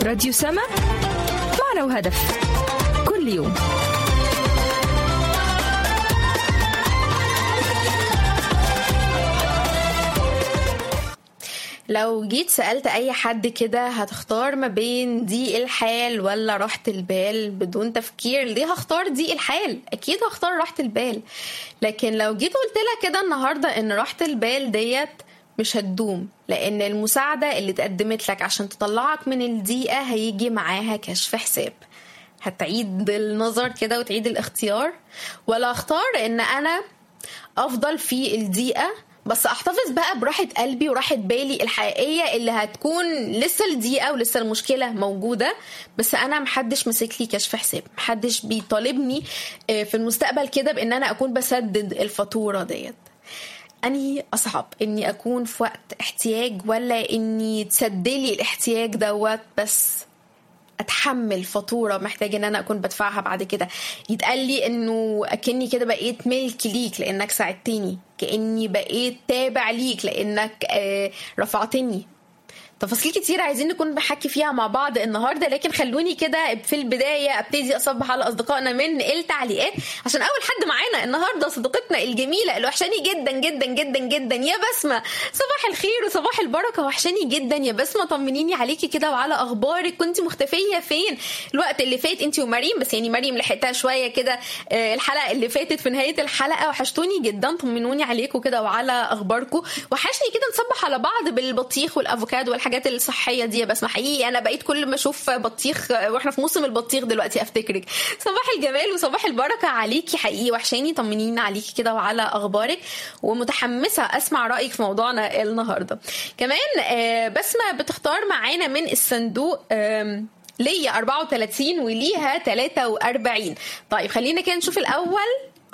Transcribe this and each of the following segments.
راديو سما، معنى وهدف كل يوم. لو جيت سألت أي حد كده هتختار ما بين ضيق الحال ولا راحة البال بدون تفكير، ليه هختار ضيق الحال؟ أكيد هختار راحة البال. لكن لو جيت قلت لها كده النهاردة إن راحة البال ديت مش هتدوم، لأن المساعدة اللي تقدمت لك عشان تطلعك من الضيقة هيجي معاها كشف حساب. هتعيد النظر كده وتعيد الاختيار، ولا اختار إن أنا أفضل في الضيقة بس احتفظ بقى براحة قلبي وراحة بالي الحقيقية اللي هتكون لسه الضيقة ولسه المشكلة موجودة، بس انا محدش مسك لي كشف حساب، محدش بيطالبني في المستقبل كده بان انا اكون بسدد الفاتورة ديت. اني اصعب اني اكون في وقت احتياج ولا اني تسدلي الاحتياج دوت بس اتحمل فاتوره محتاج ان انا اكون بدفعها بعد كده؟ يتقال لي انه اكني كده بقيت ملك ليك لانك ساعدتني، كاني بقيت تابع ليك لانك رفعتني. تفاصيل كتير عايزين نكون بحكي فيها مع بعض النهارده، لكن خلوني كده في البدايه ابتدي اصبح على اصدقائنا من التعليقات، عشان اول حد معانا النهارده صديقتنا الجميله اللي وحشاني جدا جدا جدا جدا يا بسمه. صباح الخير وصباح البركه، وحشاني جدا يا بسمه، طمنيني عليكي كده وعلى اخبارك. كنتي مختفيه فين الوقت اللي فات انتي ومريم؟ بس يعني مريم لحقتها شويه كده الحلقه اللي فاتت في نهايه الحلقه. وحشتوني جدا، طمنوني عليكم كده وعلى اخباركم. وحشني كده نصبح على بعض بالبطيخ والافوكادو الحاجات الصحيه دي. بس حقيقي انا بقيت كل ما اشوف بطيخ، واحنا في موسم البطيخ دلوقتي، افتكرك. صباح الجمال وصباح البركه عليكي، حقيقي وحشاني، طمنينا عليكي كده وعلى اخبارك، ومتحمسه اسمع رايك في موضوعنا النهارده. كمان بسمه بتختار معانا من الصندوق ليا 34 وليها 43. طيب خلينا كده نشوف الاول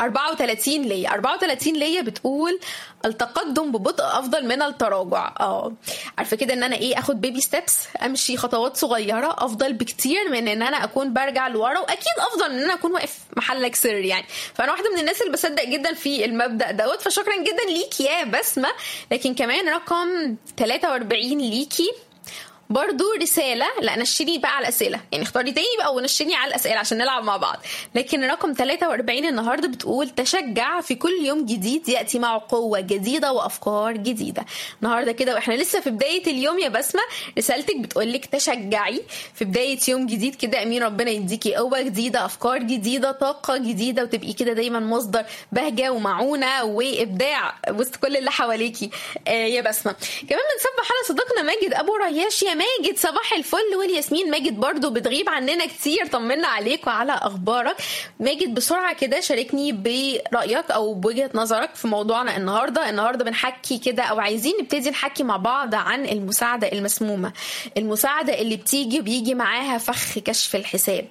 34 ليا. 34 ليا بتقول التقدم ببطء افضل من التراجع. عارفه كده ان انا اخد بيبي ستيبس، امشي خطوات صغيره افضل بكتير من ان انا اكون برجع لورا، واكيد افضل ان انا اكون واقف محلك سر يعني. فانا واحده من الناس اللي بصدق جدا في المبدا دوت، فشكرا جدا ليكي يا بسمه. لكن كمان رقم 43 ليكي برضو رسالة، لا نشري بقى على الأسئلة، يعني اختاري تاني بقى ونشري على الأسئلة عشان نلعب مع بعض. لكن رقم 43 النهاردة بتقول تشجع، في كل يوم جديد يأتي معه قوة جديدة وأفكار جديدة. النهاردة كده وإحنا لسه في بداية اليوم يا بسمة، رسالتك بتقولك تشجعي في بداية يوم جديد كده. أمين ربنا يديكي قوة جديدة، أفكار جديدة، طاقة جديدة، وتبقي كده دايما مصدر بهجة ومعونة وإبداع وسط كل اللي حواليكي يا بسمة. كمان بنصبح على صديقنا ماجد أبو رياش. يا ماجد صباح الفل، والياسمين ماجد برضو بتغيب عننا كتير، طمنا عليك وعلى اخبارك. ماجد بسرعه كده شاركني برايك او بوجهه نظرك في موضوعنا النهارده بنحكي كده او عايزين نبتدي نحكي مع بعض عن المساعده المسمومه، المساعده اللي بيجي معاها فخ كشف الحساب.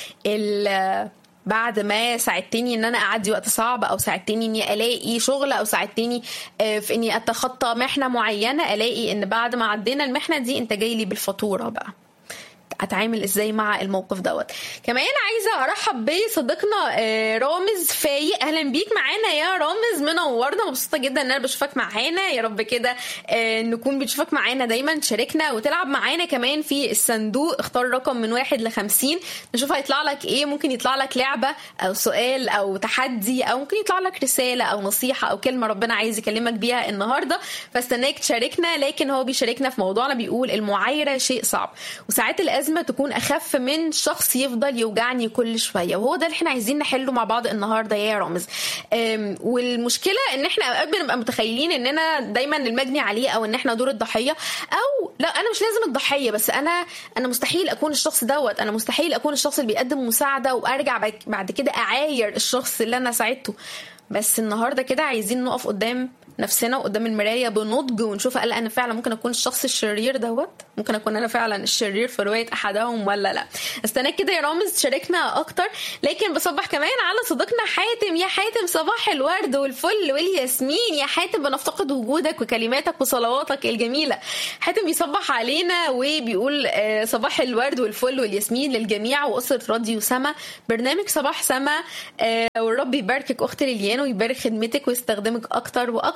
بعد ما ساعدتني ان انا اعدي وقت صعب، او ساعدتني اني الاقي شغل، او ساعدتني في اني اتخطى محنة معينة، الاقي ان بعد ما عدينا المحنة دي انت جاي لي بالفاتورة بقى. اتعامل ازاي مع الموقف دوت؟ كمان عايزه ارحب بصديقنا رامز فايق. اهلا بيك معانا يا رامز، منورنا، مبسوطه جدا ان انا بشوفك معانا. يا رب كده نكون بتشوفك معانا دايما، تشاركنا وتلعب معانا كمان في الصندوق. اختار رقم من 1 ل50، نشوف هيطلع لك ايه. ممكن يطلع لك لعبه او سؤال او تحدي، او ممكن يطلع لك رساله او نصيحه او كلمه ربنا عايز يكلمك بيها النهارده، فاستناك تشاركنا. لكن هو بيشاركنا في موضوعنا، بيقول المعايره شيء صعب، وساعات الازمه تكون اخف من شخص يفضل يوجعني كل شويه، وهو ده اللي احنا عايزين نحله مع بعض النهارده يا رامز. والمشكله ان احنا اوقات بنبقى متخيلين اننا دايما المجني عليه، او ان احنا دور الضحيه، او لا انا مش لازم الضحيه، بس انا مستحيل اكون الشخص دوت، انا مستحيل اكون الشخص اللي بيقدم مساعده وارجع بعد كده اعاير الشخص اللي انا ساعدته. بس النهارده كده عايزين نقف قدام نفسنا وقدام المرايه بنضج ونشوف هل انا فعلا ممكن اكون الشخص الشرير دوت، ممكن اكون انا فعلا الشرير في روايه احدهم ولا لا. استناك كده يا رامز تشاركنا اكتر. لكن بصبح كمان على صديقنا حاتم. يا حاتم صباح الورد والفل والياسمين. يا حاتم بنفتقد وجودك وكلماتك وصلواتك الجميله. حاتم يصبح علينا وبيقول صباح الورد والفل والياسمين للجميع واسره راديو سما، برنامج صباح سما، والرب يباركك اخت ليليان ويبارك خدمتك ويستخدمك اكتر واكتر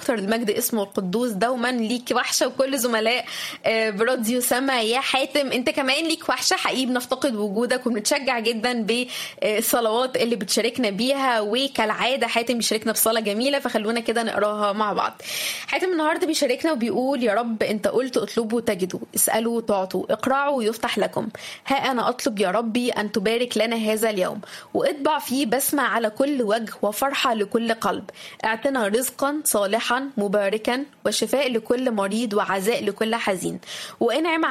اكتر المجد اسمه القدوس. دوما ليك وحشه، وكل زملاء براديو سما يا حاتم انت كمان ليك وحشه حقيقي. بنفتقد وجودك وبنتشجع جدا بالصلوات اللي بتشاركنا بيها، وكالعاده حاتم بيشاركنا بصلاه جميله، فخلونا كده نقراها مع بعض. حاتم النهارده بيشاركنا وبيقول: يا رب انت قلت اطلبوا تجدوا، اسالوا تعطوا، اقرعوا يفتح لكم. ها انا اطلب يا ربي ان تبارك لنا هذا اليوم، واطبع فيه بسمة على كل وجه وفرحة لكل قلب. اعطنا رزقا صالحا مباركا، وشفاء لكل مريض، وعزاء لكل حزين. وانعم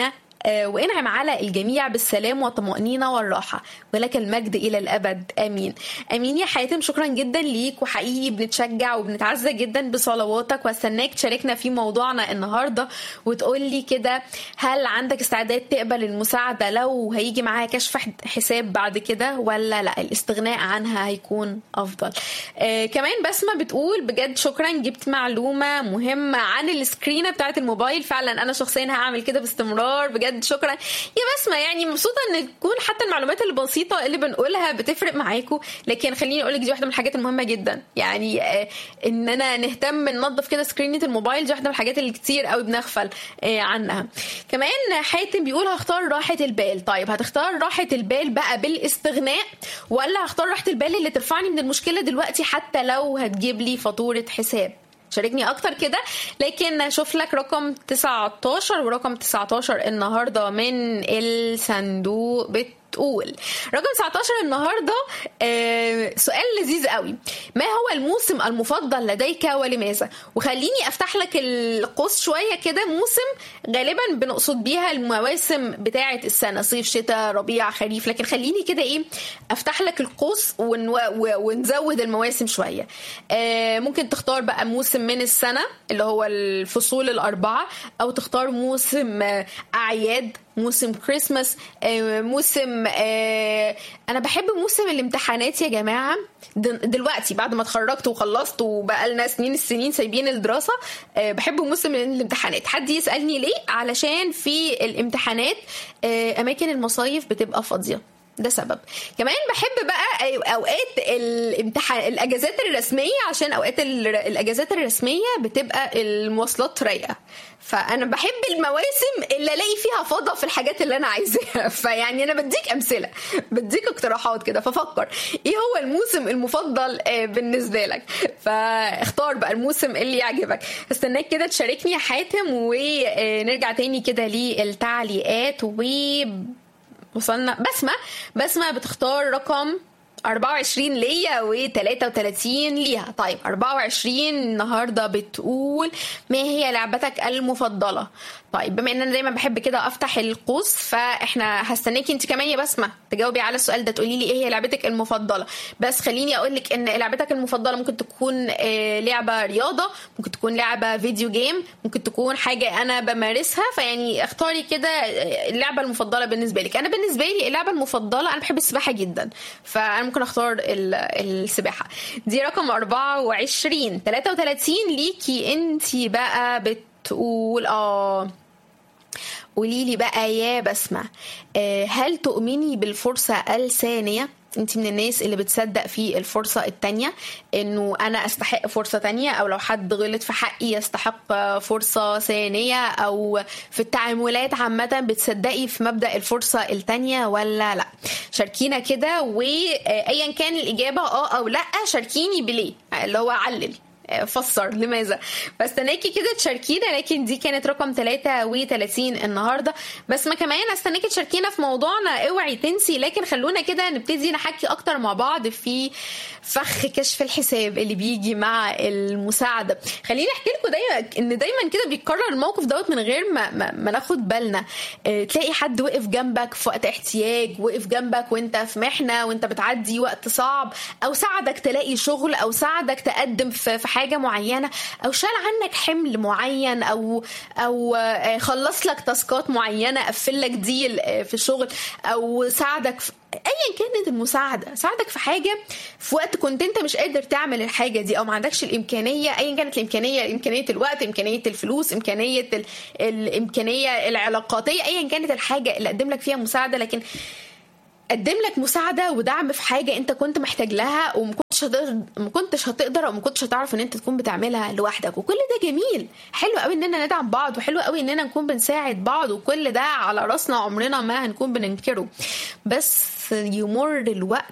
على الجميع بالسلام والطمأنينة والراحة، ولك المجد إلى الأبد. آمين. آمين يا حاتم، شكرا جدا ليك، وحقيقي بنتشجع وبنتعزى جدا بصلواتك، واستناك تشاركنا في موضوعنا النهاردة وتقولي كده هل عندك استعداد تقبل المساعدة لو هيجي معاها كشف حساب بعد كده، ولا لا الاستغناء عنها هيكون أفضل. كمان بسمة بتقول: بجد شكرا، جبت معلومة مهمة عن السكرينة بتاعت الموبايل. فعلا أنا شخصيا هعمل كده باستمرار، بجد شكرا يا بسمة. يعني مبسوطة ان تكون حتى المعلومات البسيطة اللي بنقولها بتفرق معاكم، لكن خليني اقولك دي واحدة من الحاجات المهمة جدا. يعني اننا نهتم ننظف كده سكرينة الموبايل، دي واحدة من الحاجات اللي كتير قوي بنغفل عنها. كمان حاتم بيقول: هختار راحة البال. طيب هتختار راحة البال بقى بالاستغناء، ولا هختار راحة البال اللي ترفعني من المشكلة دلوقتي حتى لو هتجيب لي فاتورة حساب؟ شاركني اكتر كده. لكن شوف لك رقم 19، ورقم 19 النهارده من الصندوق بتقول رقم 19 النهارده سؤال لذيذ قوي: ما هو الموسم المفضل لديك ولماذا؟ وخليني افتح لك القوس شويه كده. موسم غالبا بنقصد بيها المواسم بتاعه السنه، صيف شتاء ربيع خريف، لكن خليني كده افتح لك القوس ونزود المواسم شويه. ممكن تختار بقى موسم من السنه اللي هو الفصول الاربعه، او تختار موسم اعياد، موسم كريسماس، موسم انا بحب موسم الامتحانات يا جماعه. دلوقتي بعد ما اتخرجت وخلصت وبقى لنا السنين سايبين الدراسه، بحب موسم الامتحانات. حد يسالني ليه؟ علشان في الامتحانات اماكن المصايف بتبقى فاضيه، ده سبب. كمان بحب بقى اوقات الاجازات الرسميه، عشان اوقات الاجازات الرسميه بتبقى المواصلات رايقه، فانا بحب المواسم اللي الاقي فيها فضا في الحاجات اللي انا عايزاها. فيعني انا بديك امثله، بديك اقتراحات كده، ففكر ايه هو الموسم المفضل بالنسبه لك، فاختار بقى الموسم اللي يعجبك. استناك كده تشاركني يا حاتم، ونرجع تاني كده للتعليقات. وصلنا بسمة بتختار رقم 24 ليا و33 ليها. طيب 24 النهاردة بتقول: ما هي لعبتك المفضلة؟ طيب بما ان انا دايما بحب كده افتح القوس، فاحنا هستناكي انت كمان يا بسمة تجاوبي على السؤال ده، تقولي لي ايه هي لعبتك المفضلة. بس خليني اقول لك ان لعبتك المفضلة ممكن تكون لعبة رياضة، ممكن تكون لعبة فيديو جيم، ممكن تكون حاجة انا بمارسها. فيعني اختاري كده اللعبة المفضلة بالنسبة لك. انا بالنسبة لي اللعبة المفضلة، انا بحب السباحة جدا، فانا ممكن اختار السباحة. دي رقم 24. 33 ليكي انتي بقى بتقول: قوليلي بقى يا بسمة، هل تؤمني بالفرصة الثانية؟ انت من الناس اللي بتصدق في الفرصة التانية، انه انا استحق فرصة تانية، او لو حد غلط في حقي يستحق فرصة ثانية، او في التعاملات عامة بتصدقي في مبدأ الفرصة التانية ولا لا؟ شاركينا كده، وايا كان الاجابة او لا شاركيني بليه، اللي هو علل فسر لماذا. فاستناكي كده تشاركينا. لكن دي كانت رقم 33 النهاردة. بس ما كمان استناكي تشاركينا في موضوعنا، اوعي تنسي. لكن خلونا كده نبتدي نحكي اكتر مع بعض في فخ كشف الحساب اللي بيجي مع المساعدة. خليني احكي لكم دايما كده بيتكرر الموقف دوت من غير ما ناخد بالنا. تلاقي حد وقف جنبك في وقت احتياج، وقف جنبك وانت في محنة وانت بتعدي وقت صعب، او ساعدك تلاقي شغل، او ساعدك تقدم في حاجة معينة، او شال عنك حمل معين، او خلص لك تاسكات معينة، قفل لك ديل في الشغل، او ساعدك ايا كانت المساعده، ساعدك في حاجه في وقت كنت انت مش قادر تعمل الحاجه دي، او ما عندكش الامكانيه، ايا كانت الامكانيه، امكانيه الوقت، امكانيه الفلوس، امكانيه الامكانيه العلاقاتيه، ايا كانت الحاجه اللي قدم لك فيها مساعده. لكن قدم لك مساعده ودعم في حاجه انت كنت محتاج لها وما ما كنتش هتقدر او ما كنتش هتعرف ان انت تكون بتعملها لوحدك. وكل ده جميل، حلو قوي اننا ندعم بعض، وحلو قوي اننا نكون بنساعد بعض، وكل ده على راسنا، عمرنا ما هنكون بننكره. بس يمر الوقت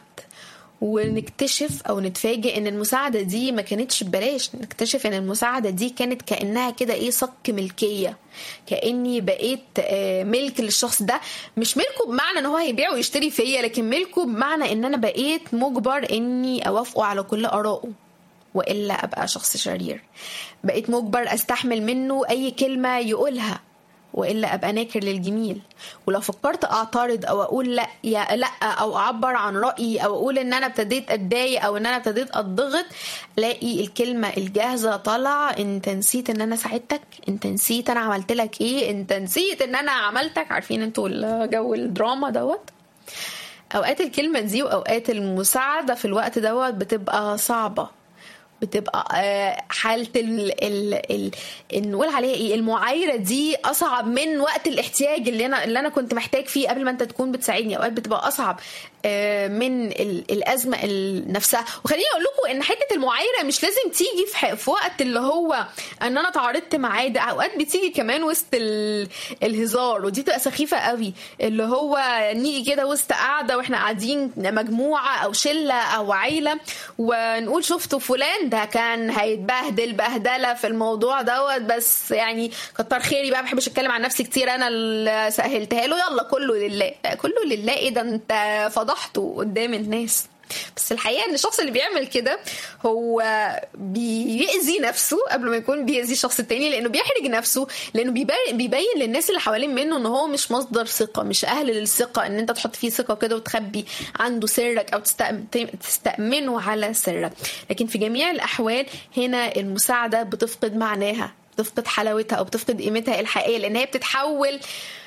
ونكتشف او نتفاجئ ان المساعدة دي ما كانتش ببلاش. نكتشف ان المساعدة دي كانت كأنها كده ايه، صك ملكية، كأني بقيت ملك للشخص ده. مش ملكه بمعنى ان هو هيبيع ويشتري فيا، لكن ملكه بمعنى ان انا بقيت مجبر اني اوافقه على كل آرائه وإلا ابقى شخص شرير. بقيت مجبر استحمل منه اي كلمة يقولها وإلا أبقى ناكر للجميل. ولو فكرت أعترض أو أقول لا يا لا، أو أعبر عن رأيي، أو أقول إن أنا ابتديت أتضايق أو إن أنا ابتديت أضغط، لاقي الكلمة الجاهزة طالعة: أنت نسيت إن أنا ساعدتك، أنت نسيت أنا عملت لك إيه، أنت نسيت إن أنا عملتك. عارفين أنتوا الجو الدراما دوت. أوقات الكلمة دي وأوقات المساعدة في الوقت دوت بتبقى صعبة، بتبقى حالة نقول عليها ايه، المعايرة دي اصعب من وقت الاحتياج اللي انا كنت محتاج فيه قبل ما انت تكون بتساعدني. اوقات بتبقى اصعب من الازمة نفسها. وخليني اقول لكم ان حتة المعايرة مش لازم تيجي في وقت اللي هو ان انا تعارضت معاه، ده اوقات بتيجي كمان وسط الهزار، ودي تبقى سخيفة قوي. اللي هو نيجي كده وسط قاعدة واحنا قاعدين مجموعة او شلة او عيلة، ونقول شفتوا فلان ده كان هيتبهدل بهدله في الموضوع دوت، بس يعني كتر خيري بقى، ما بحبش اتكلم عن نفسي كتير، انا اللي سهلتها له، يلا كله لله. كله لله ايه ده، انت فضحته قدام الناس. بس الحقيقه ان الشخص اللي بيعمل كده هو بيأذي نفسه قبل ما يكون بيأذي الشخص التاني، لانه بيحرج نفسه، لانه بيبين للناس اللي حوالين منه ان هو مش مصدر ثقه، مش اهل للثقه، ان انت تحط فيه ثقه كده وتخبي عنده سرك او تستأمنه على سرك. لكن في جميع الاحوال هنا المساعده بتفقد معناها، بتفقد حلاوتها، او بتفقد قيمتها الحقيقيه، لان هي بتتحول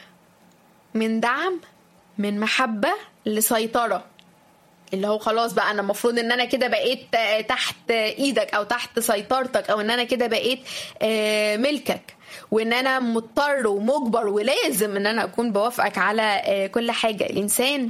من دعم، من محبه، لسيطره. اللي هو خلاص بقى انا المفروض ان انا كده بقيت تحت ايدك او تحت سيطرتك، او ان انا كده بقيت ملكك، وان انا مضطر ومجبر ولازم ان انا اكون بوافقك على كل حاجة. الانسان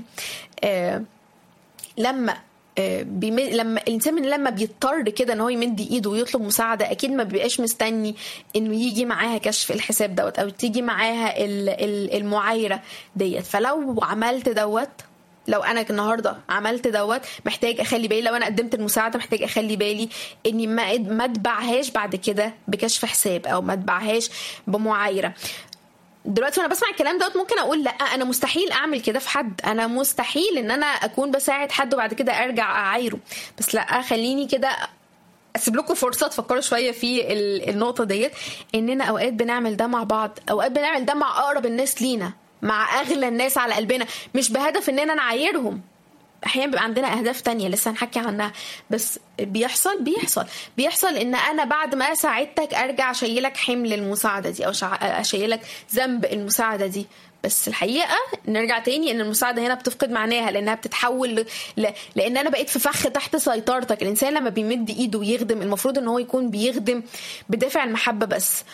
لما الانسان لما بيضطر كده ان هو يمد ايده ويطلب مساعده، اكيد ما بيبقاش مستني انه يجي معاها كشف الحساب دوت، او تيجي معاها المعايره ديت. فلو عملت دوت، لو انا النهارده عملت دوت، محتاج اخلي بالي، لو انا قدمت المساعده محتاج اخلي بالي اني ما اتبعهاش بعد كده بكشف حساب، او ما اتبعهاش بمعايره. دلوقتي وانا بسمع الكلام دوت ممكن اقول لا، انا مستحيل اعمل كده في حد، انا مستحيل ان انا اكون بساعد حد وبعد كده ارجع اعايره. بس لا، خليني كده اسيب لكم فرصه تفكروا شويه في النقطه ديت، اننا اوقات بنعمل ده مع بعض، اوقات بنعمل ده مع اقرب الناس لينا، مع اغلى الناس على قلبنا، مش بهدف اننا نعايرهم. احيانا بيبقى عندنا اهداف تانية لسه هنحكي عنها، بس بيحصل ان انا بعد ما ساعدتك ارجع اشيلك حمل المساعده دي، او اشيلك ذنب المساعده دي. بس الحقيقه نرجع تاني ان المساعده هنا بتفقد معناها، لانها بتتحول لان انا بقيت في فخ تحت سيطرتك. الانسان لما بيمد ايده ويخدم، المفروض ان هو يكون بيخدم بدافع المحبه بس،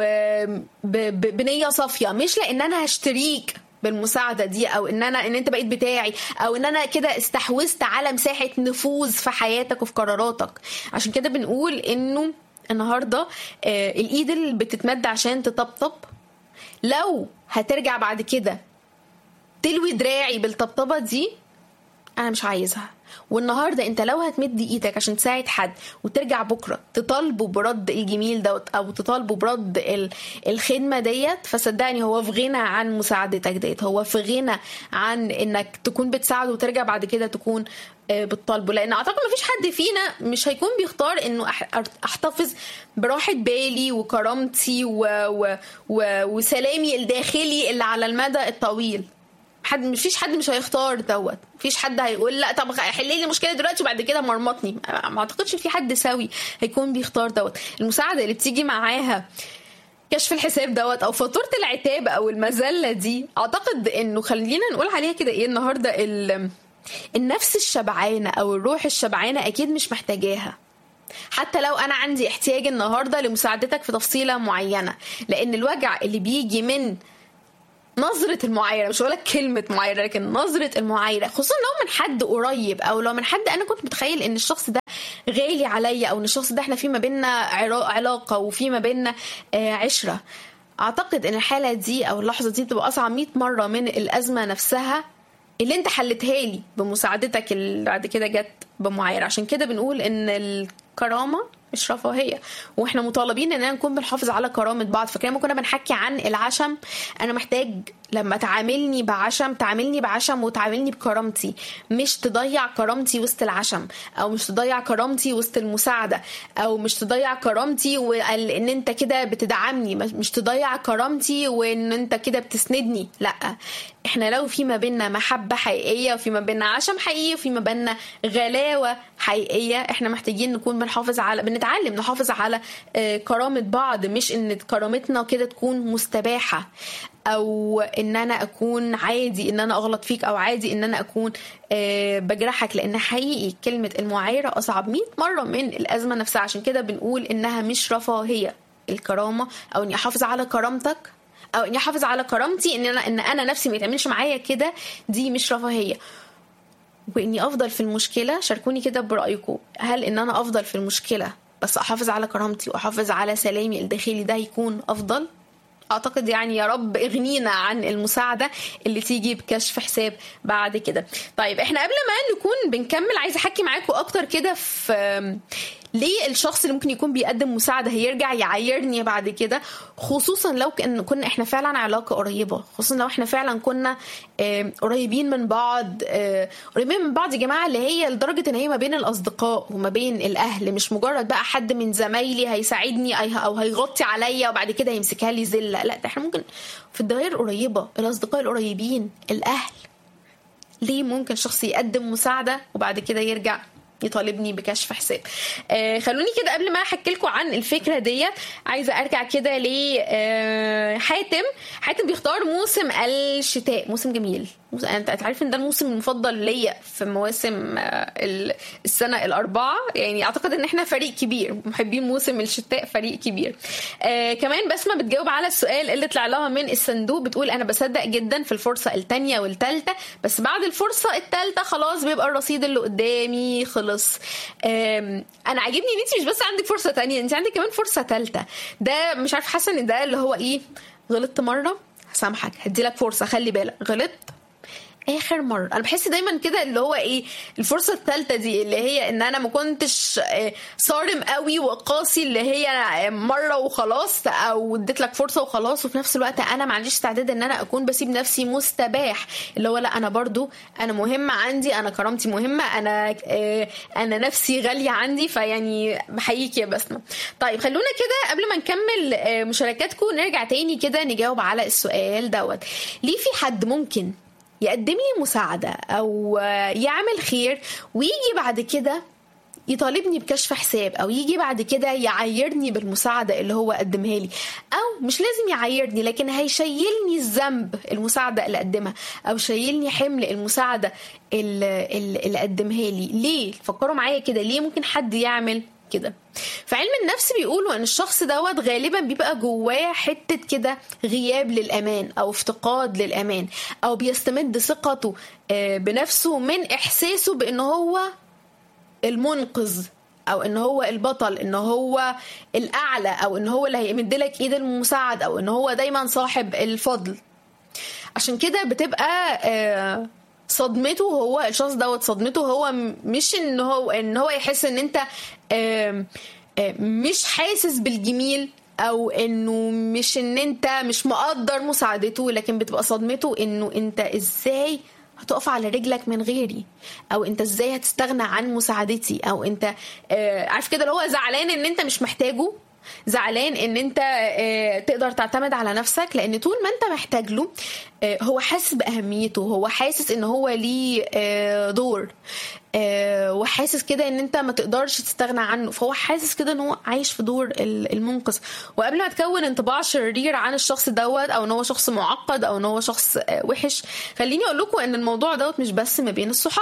وبنيه صافيه، مش لان انا هشتريك بالمساعده دي، او ان انت بقيت بتاعي، او ان انا كده استحوذت على مساحه نفوذ في حياتك وفي قراراتك. عشان كده بنقول انه النهارده الايد اللي بتتمد عشان تطبطب، لو هترجع بعد كده تلوي دراعي بالطبطبه دي، انا مش عايزها. والنهارده انت لو هتمد ايدك عشان تساعد حد وترجع بكره تطالبه برد الجميل دوت، او تطالبه برد الخدمه ديت، فصدقني هو في غنى عن مساعدتك ديت، هو في غنى عن انك تكون بتساعده وترجع بعد كده تكون بتطالبه. لان اعتقد ما فيش حد فينا مش هيكون بيختار انه احتفظ براحه بالي وكرامتي وسلامي الداخلي اللي على المدى الطويل. مفيش حد مش هيختار دوت، مفيش حد هيقول لا طب حلي لي المشكله دلوقتي وبعد كده مرمطني. ما اعتقدش في حد سوي هيكون بيختار دوت. المساعده اللي بتيجي معاها كشف الحساب دوت، او فاتوره العتاب او المذله دي، اعتقد انه خلينا نقول عليها كده ايه النهارده، النفس الشبعانه او الروح الشبعانه اكيد مش محتاجاها، حتى لو انا عندي احتياج النهارده لمساعدتك في تفصيله معينه. لان الوجع اللي بيجي من نظرة المعايرة، مش هقولك كلمة معايرة، لكن نظرة المعايرة، خصوصا لو من حد قريب او لو من حد انا كنت متخيل ان الشخص ده غالي عليا، او ان الشخص ده احنا في ما بيننا علاقة وفي ما بيننا عشرة. اعتقد ان الحالة دي او اللحظة دي بتبقى اصعب 100 مرة من الازمة نفسها اللي انت حلتها لي بمساعدتك اللي بعد كده جت بمعايرة. عشان كده بنقول ان الكرامة مش رفاهية، واحنا مطالبين اننا نكون بنحافظ على كرامة بعض. فكما كنا بنحكي عن العشم، انا محتاج لما تعاملني بعشم تعاملني بعشم وتعاملني بكرامتي، مش تضيع كرامتي وسط العشم، او مش تضيع كرامتي وسط المساعدة، او مش تضيع كرامتي وان انت كده بتدعمني، مش تضيع كرامتي وان انت كده بتسندني. لا، احنا لو في ما بيننا محبة حقيقية وفي ما بيننا عشم حقيقي وفي ما بيننا غلاوة حقيقية، احنا محتاجين نكون بنتعلم نحافظ على كرامة بعض، مش ان كرامتنا كده تكون مستباحة، او ان انا اكون عادي ان انا اغلط فيك، او عادي ان انا اكون بجرحك. لان حقيقي كلمة المعايرة اصعب 100 مرة من الازمة نفسها. عشان كده بنقول انها مش رفاهية الكرامة، او اني احافظ على كرامتك، او اني احافظ على كرامتي، ان انا نفسي ما يتعملش معايا كده، دي مش رفاهية. واني افضل في المشكلة، شاركوني كده برأيكم، هل ان انا افضل في المشكلة بس احافظ على كرامتي واحافظ على سلامي الداخلي ده يكون افضل؟ اعتقد يعني يا رب اغنينا عن المساعدة اللي تيجي بكشف حساب بعد كده. طيب احنا قبل ما نكون بنكمل، عايزة احكي معاكم اكتر كده في ليه الشخص اللي ممكن يكون بيقدم مساعدة هيرجع يعايرني بعد كده، خصوصا لو كنا احنا فعلا علاقة قريبة، خصوصا لو احنا فعلا كنا قريبين من بعض. قريبين من بعض يا جماعة اللي هي لدرجة ان هي ما بين الاصدقاء وما بين الاهل، مش مجرد بقى حد من زمايلي هيساعدني او هيغطي عليا وبعد كده يمسكها لي زلة. لا، ده احنا ممكن في الدوائر القريبة، الاصدقاء القريبين، الاهل. ليه ممكن شخص يقدم مساعدة وبعد كده يرجع يطالبني بكشف حساب؟ خلوني كده قبل ما احكي لكم عن الفكره دي، عايزه ارجع كده ل حاتم بيختار موسم الشتاء، موسم جميل. انت عارف ان ده الموسم المفضل ليا في مواسم السنه الاربعه، يعني اعتقد ان احنا فريق كبير محبين موسم الشتاء، فريق كبير. كمان بسمه بتجاوب على السؤال اللي طلع لها من الصندوق، بتقول انا بصدق جدا في الفرصه الثانيه والثالثه، بس بعد الفرصه الثالثه خلاص بيبقى الرصيد اللي قدامي خلص. انا عاجبني ان انت مش بس عندك فرصه تانية، انت عندك كمان فرصه ثالثه. ده مش عارف، حاسه ان ده اللي هو ايه، غلطت مره هسامحك، هديلك فرصه، خلي بالك غلطت اخر مره. انا بحس دايما كده اللي هو ايه، الفرصه الثالثه دي اللي هي ان انا ما كنتش صارم قوي وقاسي، اللي هي مره وخلاص، او اديت لك فرصه وخلاص، وفي نفس الوقت انا ما عنديش استعداد ان انا اكون بسيب نفسي مستباح، اللي هو لا، انا برضو انا مهمه عندي، انا كرامتي مهمه، انا نفسي غاليه عندي. فيعني بحييك يا بسمه. طيب خلونا كده قبل ما نكمل مشاركاتكم نرجع تاني كده نجاوب على السؤال دوت. ليه في حد ممكن يقدم لي مساعدة أو يعمل خير ويجي بعد كده يطالبني بكشف حساب، أو يجي بعد كده يعايرني بالمساعدة اللي هو قدمها لي، أو مش لازم يعايرني لكن هيشيلني الذنب المساعدة اللي قدمها، أو شيلني حمل المساعدة اللي قدمها لي؟ ليه؟ فكروا معايا كده، ليه ممكن حد يعمل كده؟ في علم النفس بيقولوا ان الشخص دوت غالبا بيبقى جواه حتة كده غياب للأمان او افتقاد للأمان، او بيستمد ثقته بنفسه من احساسه بان هو المنقذ، او ان هو البطل، ان هو الاعلى، او ان هو اللي هيمدلك ايد المساعد، او ان هو دايما صاحب الفضل. عشان كده بتبقى صدمته هو الشخص دوت، صدمته هو مش ان هو يحس ان انت مش حاسس بالجميل، او انه مش ان انت مش مقدر مساعدته، لكن بتبقى صدمته انه انت ازاي هتقف على رجلك من غيري، او انت ازاي هتستغنى عن مساعدتي، او انت عارف كده اللي هو زعلان ان انت مش محتاجه، زعلان ان انت تقدر تعتمد على نفسك، لان طول ما انت محتاج له هو حاسس باهميته، هو حاسس ان هو ليه دور، وحاسس كده ان انت ما تقدرش تستغنى عنه، فهو حاسس كده ان هو عايش في دور المنقذ. وقبل ما تكون انطباع شرير عن الشخص دوت، او ان هو شخص معقد، او ان هو شخص وحش، خليني اقول لكم ان الموضوع دوت مش بس ما بين الصحاب،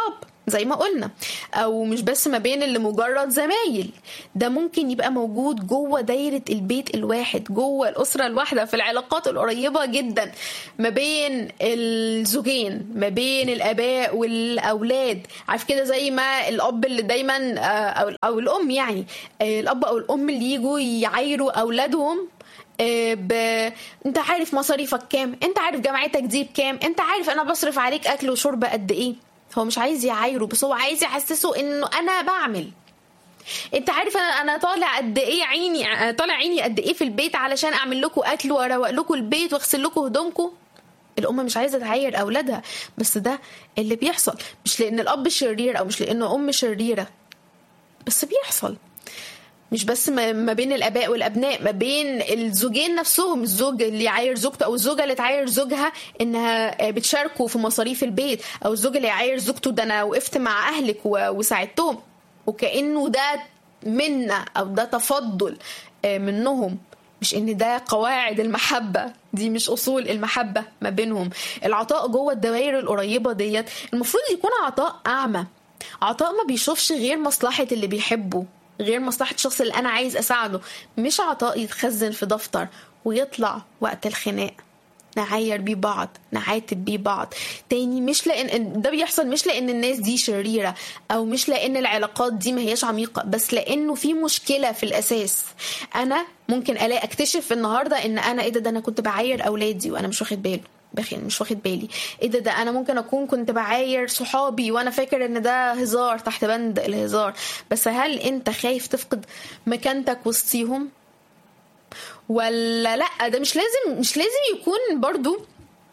زي ما قلنا، او مش بس ما بين اللي مجرد زمايل، ده ممكن يبقى موجود جوه دايرة البيت الواحد، جوه الأسرة الواحدة، في العلاقات القريبة جدا ما بين الزوجين، ما بين الآباء والأولاد. عارف كده، زي ما الأب اللي دايما أو الأم، يعني الأب أو الأم اللي يجوا يعايروا أولادهم انت عارف مصاريفك كام، انت عارف جامعتك دي بكام، انت عارف انا بصرف عليك اكل وشرب قد ايه. هو مش عايز يعايره، بس هو عايز يحسسه انه انا بعمل. انت عارف انا طالع قد ايه عيني، طالع عيني قد ايه في البيت علشان اعمل لكم اكل واروق لكم البيت واغسل لكم هدومكم. الام مش عايزه تعاير اولادها، بس ده اللي بيحصل، مش لان الاب شرير او مش لانه ام شريره، بس بيحصل. مش بس ما بين الاباء والابناء، ما بين الزوجين نفسهم، الزوج اللي يعاير زوجته او الزوجه اللي تعاير زوجها انها بتشاركوا في مصاريف البيت، او الزوج اللي يعاير زوجته ده انا وقفت مع اهلك وساعدتهم، وكانه ده منا او ده تفضل منهم، مش ان ده قواعد المحبه، دي مش اصول المحبه ما بينهم. العطاء جوه الدوائر القريبه ديت المفروض يكون عطاء اعمى، عطاء ما بيشوفش غير مصلحه اللي بيحبه، غير مصلحة الشخص اللي أنا عايز أساعده، مش عطاء يتخزن في دفتر ويطلع وقت الخناق نعاير بيه بعض، نعاتب بيه بعض تاني. مش لأن ده بيحصل، مش لأن الناس دي شريرة أو مش لأن العلاقات دي ما هياش عميقة، بس لأنه في مشكلة في الأساس. أنا ممكن ألاقي أكتشف النهاردة إن أنا ده أنا كنت بعاير أولادي وأنا مش واخد بالي، مش واخد بالي. ده انا ممكن اكون كنت بعاير صحابي وانا فاكر ان ده هزار تحت بند الهزار، بس هل انت خايف تفقد مكانتك وسطيهم ولا لا؟ ده مش لازم يكون برضو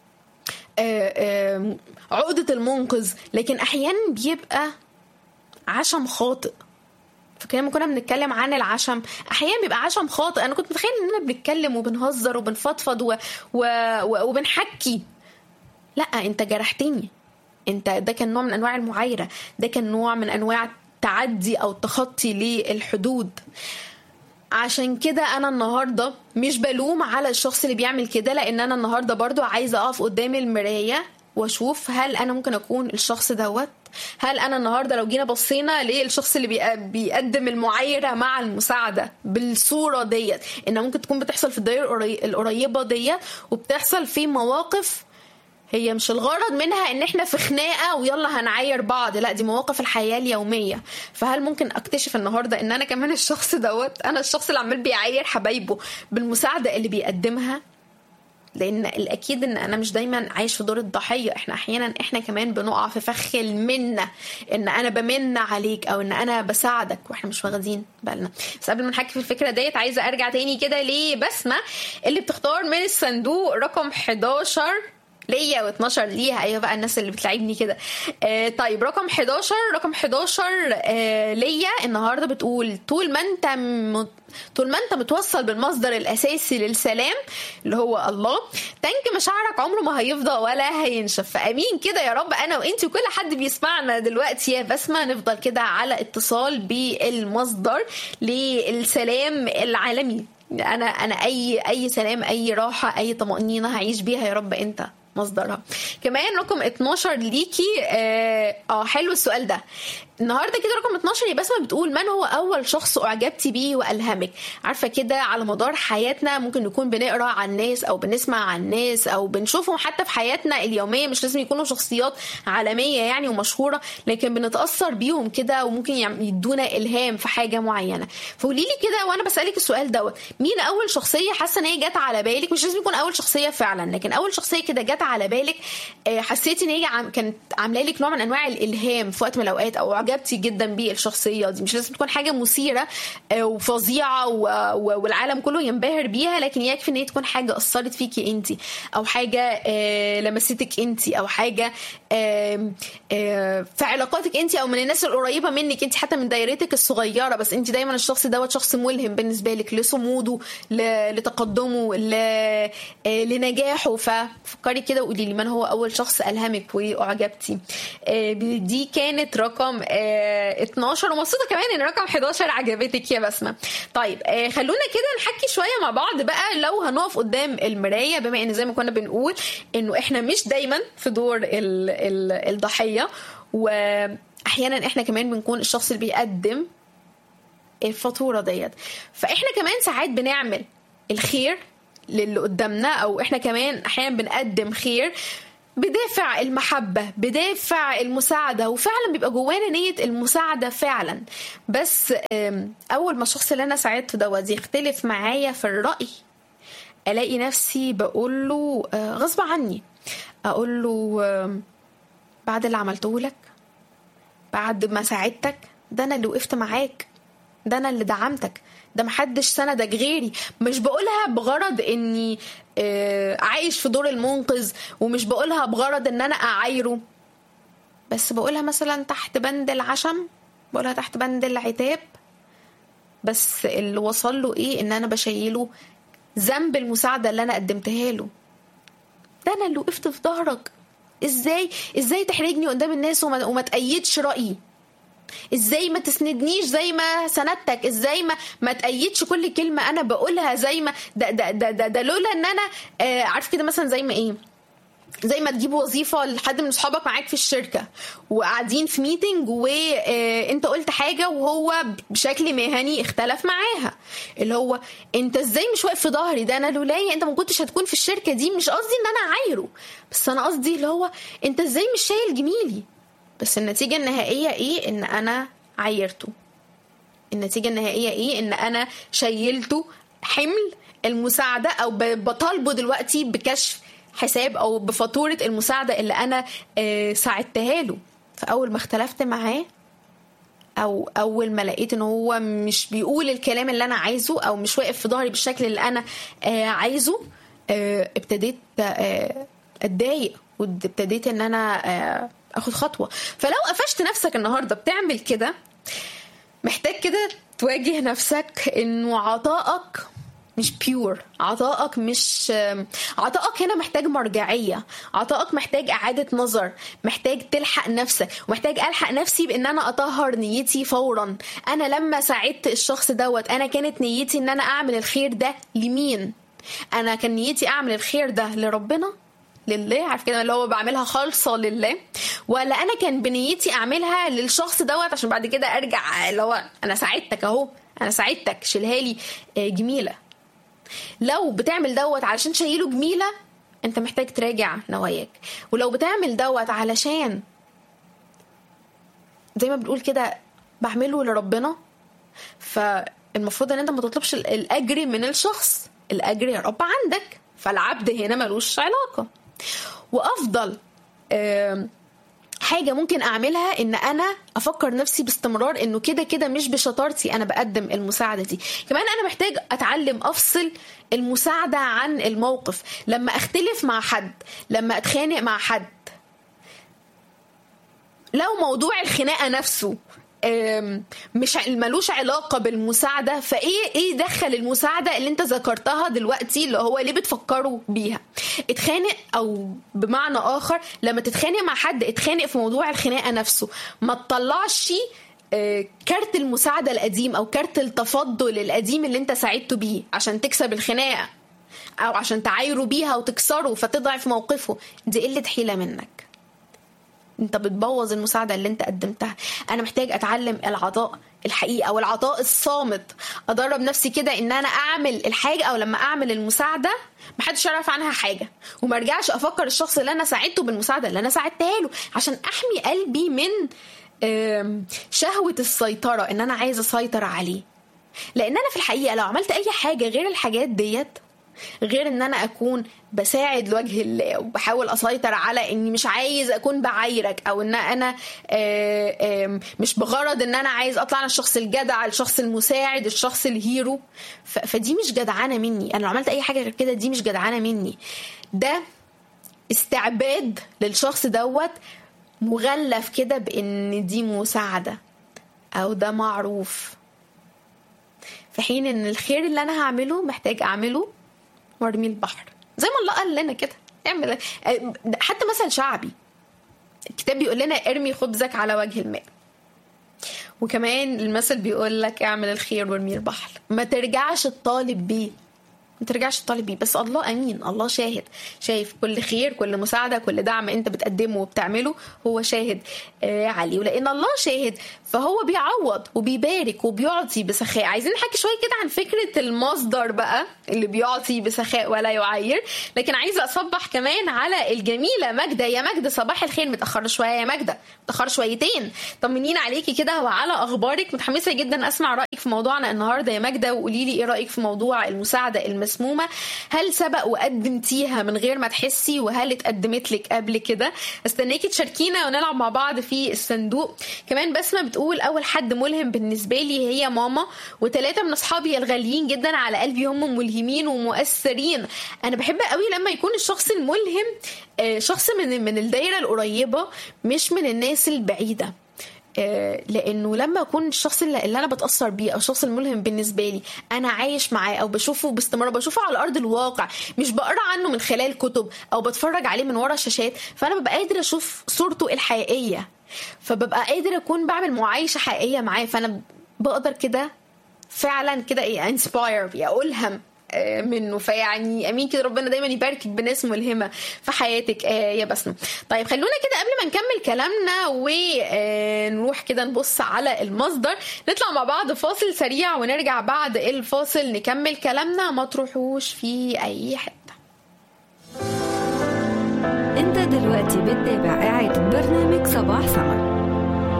عقدة المنقذ، لكن احيانا بيبقى عشم خاطئ. فكنا لما كنا بنتكلم عن العشم، احيانا بيبقى عشم خاطئ. انا كنت متخيل اننا بنتكلم وبنهزر وبنفضفض وبنحكي، لا انت جرحتني، انت ده كان نوع من انواع المعايرة، ده كان نوع من انواع التعدي او التخطي للحدود. عشان كده انا النهاردة مش بلوم على الشخص اللي بيعمل كده، لان انا النهاردة برضو عايزة اقف قدام المراية واشوف هل انا ممكن اكون الشخص دوت. هل انا النهارده لو جينا بصينا للشخص اللي بيقدم المعايره مع المساعده بالصوره ديت، انها ممكن تكون بتحصل في الدائره القريبه ديت، وبتحصل في مواقف هي مش الغرض منها ان احنا في خناقه ويلا هنعاير بعض، لا دي مواقف الحياه اليوميه. فهل ممكن اكتشف النهارده ان انا كمان الشخص دوت، انا الشخص اللي عمال بيعاير حبايبه بالمساعده اللي بيقدمها؟ لان الاكيد ان انا مش دايما عايش في دور الضحيه، احنا احيانا احنا كمان بنقع في فخ المنه، ان انا بمن عليك او ان انا بساعدك واحنا مش واخدين بالنا. بس قبل ما نحكي في الفكره ديت عايزه ارجع تاني كده لبسمه اللي بتختار من الصندوق رقم 11 ليا و12 ليها. ايوه بقى الناس اللي بتلعبني كده. طيب رقم 11 ليا النهارده بتقول طول ما انت متوصل بالمصدر الاساسي للسلام اللي هو الله، تانك مشاعرك عمره ما هيفضى ولا هينشف. فامين كده يا رب انا وانت وكل حد بيسمعنا دلوقتي يا بسمة نفضل كده على اتصال بالمصدر للسلام العالمي. انا اي سلام، اي راحه، اي طمأنينه هعيش بيها يا رب انت مصدرها. كمان رقم 12 ليكي. حلو السؤال ده النهارده كده. رقم 12 يا بسمة بتقول من هو اول شخص اعجبتي بيه والهمك؟ عارفه كده على مدار حياتنا ممكن نكون بنقرا عن ناس او بنسمع عن ناس او بنشوفهم حتى في حياتنا اليوميه، مش لازم يكونوا شخصيات عالميه يعني ومشهوره، لكن بنتاثر بيهم كده وممكن يدونا الهام في حاجه معينه. فقولي لي كده وانا بسالك السؤال دوت، مين اول شخصيه حاسه ان هي جت على بالك؟ مش لازم يكون اول شخصيه فعلا، لكن اول شخصيه كده جت على بالك حسيتي ان هي كانت عامله لك نوع من انواع الالهام في وقت من الاوقات، او عجبتي جدا بالشخصيه دي. مش لازم تكون حاجه مثيره وفظيعه والعالم كله ينبهر بيها، لكن يكفي ان هي تكون حاجه اثرت فيكي انت، او حاجه لمستك انت، او حاجه في علاقاتك انت او من الناس القريبه منك انت، حتى من دايرتك الصغيره، بس انت دايما الشخص دوت شخص ملهم بالنسبه لك لصموده، لتقدمه، لنجاحه. ففكري كده وقولي لي من هو اول شخص الهمك واعجبتي. دي كانت رقم 12، ومبسوطه كمان ان رقم 11 عجبتك يا بسمة. طيب خلونا كده نحكي شويه مع بعض بقى. لو هنقف قدام المرايه، بما ان زي ما كنا بنقول انه احنا مش دايما في دور الضحيه، احيانا احنا كمان بنكون الشخص اللي بيقدم الفاتورة ديت. فاحنا كمان ساعات بنعمل الخير للي قدامنا، او احنا كمان احيانا بنقدم خير بدافع المحبة، بدافع المساعدة، وفعلا بيبقى جوانا نية المساعدة فعلا. بس اول ما الشخص اللي انا ساعدته دوت يختلف معايا في الرأي، الاقي نفسي بقول له غصب عني، اقول له بعد اللي عملته لك، بعد ما ساعدتك، ده انا اللي وقفت معاك، ده انا اللي دعمتك، ده محدش سندك غيري. مش بقولها بغرض اني عايش في دور المنقذ، ومش بقولها بغرض ان انا اعايره، بس بقولها مثلا تحت بند العشم، بقولها تحت بند العتاب. بس اللي وصل له ايه؟ ان انا بشيله ذنب المساعدة اللي انا قدمتها له. ده انا اللي وقفت في ظهرك، ازاي تحرجني قدام الناس وما تأيدش رأيي؟ ازاي ما تسندنيش زي ما سندتك؟ ازاي ما تأيدش كل كلمة انا بقولها؟ زي ما ده لولا ان انا عارف كده مثلا زي ما ايه، زي ما تجيب وظيفة لحد من اصحابك معاك في الشركة وقاعدين في ميتنج وانت قلت حاجة وهو بشكل مهني اختلف معاها، اللي هو انت ازاي مش واقف في ظهري؟ ده انا لولاي انت ما كنتش هتكون في الشركة دي. مش قصدي ان انا اعايره، بس انا قصدي اللي هو انت ازاي مش شايل جميلي؟ بس النتيجة النهائية ايه؟ ان انا عايرته. النتيجة النهائية ايه؟ ان انا شيلته حمل المساعدة، او بطالبه دلوقتي بكشف حساب او بفاتورة المساعدة اللي انا ساعدتها له. فاول ما اختلفت معاه، او اول ما لقيت ان هو مش بيقول الكلام اللي انا عايزه، او مش واقف في ظهري بالشكل اللي انا عايزه، ابتديت اتضايق، وابتديت ان انا اخد خطوة. فلو قفشت نفسك النهاردة بتعمل كده، محتاج كده تواجه نفسك انه عطائك مش بيور، عطائك مش عطائك هنا محتاج مرجعية، عطائك محتاج إعادة نظر، محتاج تلحق نفسك، ومحتاج ألحق نفسي بأن أنا أطهر نيتي فورا. أنا لما ساعدت الشخص دوت، أنا كانت نيتي أن أنا أعمل الخير ده لمين؟ أنا كان نيتي أعمل الخير ده لربنا، لله، عارف كده اللي هو بعملها خالصة لله، ولا أنا كان بنيتي أعملها للشخص دوت عشان بعد كده أرجع اللي هو أنا ساعدتك أهو، أنا ساعدتك، شيلها لي جميلة. لو بتعمل دوت علشان شايله جميلة، انت محتاج تراجع نواياك. ولو بتعمل دوت علشان زي ما بنقول كده بعمله لربنا، فالمفروض ان انت ما تطلبش الاجر من الشخص، الاجر يا رب عندك، فالعبد هنا ملوش علاقة. وافضل حاجة ممكن أعملها إن أنا أفكر نفسي باستمرار إنه كده كده مش بشطارتي أنا بقدم المساعدة دي. كمان أنا محتاج أتعلم أفصل المساعدة عن الموقف. لما أختلف مع حد، لما أتخانق مع حد، لو موضوع الخناقة نفسه مش ملوش علاقة بالمساعدة، فايه دخل المساعدة اللي انت ذكرتها دلوقتي اللي هو ليه بتفكروا بيها؟ اتخانق، او بمعنى اخر لما تتخانق مع حد اتخانق في موضوع الخناقة نفسه، ما تطلعش كارت المساعدة القديم او كارت التفضل القديم اللي انت ساعدته بيه عشان تكسب الخناقة، او عشان تعايره بيها وتكسره فتضعف موقفه. دي قلة حيلة منك، انت بتبوظ المساعدة اللي انت قدمتها. انا محتاج اتعلم العطاء الحقيقي او العطاء الصامت، ادرب نفسي كده ان انا اعمل الحاجة، او لما اعمل المساعدة محدش يعرف عنها حاجة، وما ارجعش افكر الشخص اللي انا ساعدته بالمساعدة اللي انا ساعدتها له، عشان احمي قلبي من شهوة السيطرة، ان انا عايزة اسيطر عليه. لان انا في الحقيقة لو عملت اي حاجة غير الحاجات ديت، غير ان انا اكون بساعد لوجه الله وبحاول اسيطر على اني مش عايز اكون بعايرك، او ان انا مش بغرض ان انا عايز اطلع انا الشخص الجدع، الشخص المساعد، الشخص الهيرو، فدي مش جدعانة مني. انا لو عملت اي حاجة غير كده دي مش جدعانة مني، ده استعباد للشخص دوت مغلف كده بان دي مساعدة او ده معروف، في حين ان الخير اللي انا هعمله محتاج اعمله وارمي البحر، زي ما الله قال لنا كده اعمل. حتى مثل شعبي، الكتاب بيقول لنا ارمي خبزك على وجه الماء، وكمان المثل بيقول لك اعمل الخير وارمي البحر، ما ترجعش تطالب بيه. ما ترجعش تطالب بيه. بس الله امين، الله شاهد، شايف كل خير، كل مساعده، كل دعم انت بتقدمه وبتعمله، هو شاهد عليه. ولان الله شاهد فهو بيعوض وبيبارك وبيعطي بسخاء. عايزين نحكي شويه كده عن فكره المصدر بقى اللي بيعطي بسخاء ولا يعير. لكن عايزه اصبح كمان على الجميله ماجده. يا ماجده صباح الخير، متاخر شويه يا ماجده، متاخر شويتين، طمنين عليكي كده وعلى اخبارك. متحمسه جدا اسمع رايك في موضوعنا النهارده يا ماجده، وقولي لي ايه رايك في موضوع المساعده المسمومه. هل سبق وقدمتيها من غير ما تحسي؟ وهل اتقدمت لك قبل كده؟ استناكي تشاركينا ونلعب مع بعض في الصندوق. كمان بسمه بتقول اول حد ملهم بالنسبه لي هي ماما، وثلاثه من اصحابي الغاليين جدا على قلبي هم ملهمين ومؤثرين. انا بحب قوي لما يكون الشخص الملهم شخص من الدايره القريبه مش من الناس البعيده. لانه لما اكون الشخص اللي انا بتاثر بيه او الشخص الملهم بالنسبه لي انا عايش معاه او بشوفه باستمرار، بشوفه على ارض الواقع، مش بقرا عنه من خلال كتب او بتفرج عليه من ورا شاشات، فانا ببقى قادره اشوف صورته الحقيقيه، فببقى قادره اكون بعمل معايشه حقيقيه معاه، فانا بقدر كده فعلا كده انسباير ألهم منه. فيعني امين كده، ربنا دايما يباركك بناس ملهمه في حياتك يا بسمه. طيب خلونا كده قبل ما نكمل كلامنا ونروح كده نبص على المصدر، نطلع مع بعض فاصل سريع ونرجع بعد الفاصل نكمل كلامنا. ما تروحوش في اي حته. انت دلوقتي بتتابع قاعد